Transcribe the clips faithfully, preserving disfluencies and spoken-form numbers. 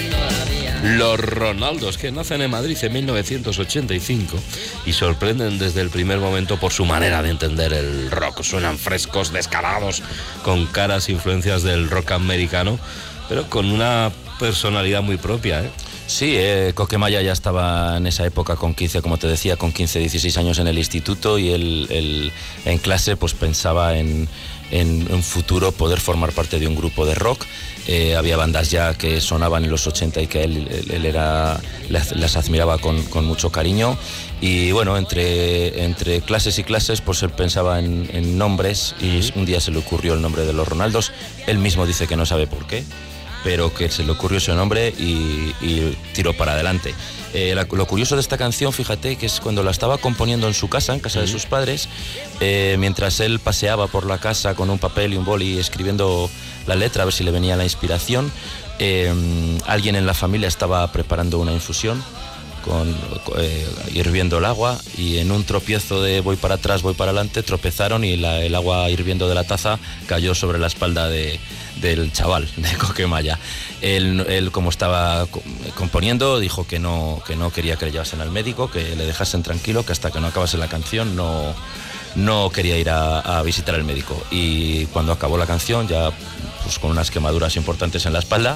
Los Ronaldos, que nacen en Madrid en mil novecientos ochenta y cinco y sorprenden desde el primer momento por su manera de entender el rock. Suenan frescos, descarados, con caras influencias del rock americano, pero con una personalidad muy propia, ¿eh? Sí, eh, Coquemaya ya estaba en esa época con quince, como te decía, con quince, dieciséis años en el instituto, y él, él en clase pues pensaba en, en un futuro poder formar parte de un grupo de rock. Eh, había bandas ya que sonaban en los ochenta y que él, él, él era, las, las admiraba con, con mucho cariño. Y bueno, entre, entre clases y clases pues él pensaba en, en nombres, y un día se le ocurrió el nombre de los Ronaldos. Él mismo dice que no sabe por qué, pero que se le ocurrió ese nombre y, y tiró para adelante. Eh, la, lo curioso de esta canción, fíjate, que es cuando la estaba componiendo en su casa, en casa de sus padres, eh, mientras él paseaba por la casa con un papel y un boli escribiendo la letra a ver si le venía la inspiración, eh, alguien en la familia estaba preparando una infusión, con, eh, hirviendo el agua, y en un tropiezo de voy para atrás, voy para adelante, tropezaron y la, el agua hirviendo de la taza cayó sobre la espalda de, del chaval, de Coquemaya. Él, él, como estaba componiendo, dijo que no, que no quería que le llevasen al médico, que le dejasen tranquilo, que hasta que no acabase la canción no, no quería ir a, a visitar al médico. Y cuando acabó la canción, ya pues con unas quemaduras importantes en la espalda,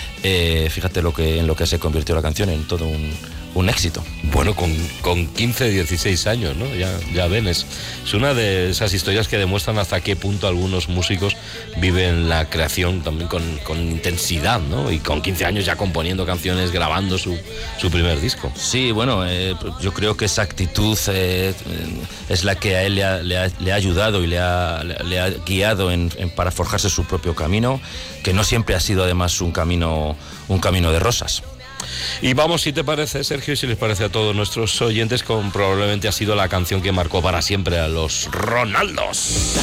eh, fíjate lo que, en lo que se convirtió la canción, en todo un, un éxito. Bueno, con, con quince, dieciséis años, ¿no? Ya, ya ven, es, es una de esas historias que demuestran hasta qué punto algunos músicos viven la creación también con, con intensidad, ¿no? Y con quince años ya componiendo canciones, grabando su, su primer disco. Sí, bueno, eh, yo creo que esa actitud eh, es la que a él le ha, le ha, le ha ayudado y le ha, le ha guiado en, en, para forjarse su propio camino, que no siempre ha sido además un camino, un camino de rosas. Y vamos, si te parece, Sergio, y si les parece a todos nuestros oyentes, con probablemente ha sido la canción que marcó para siempre a los Ronaldos.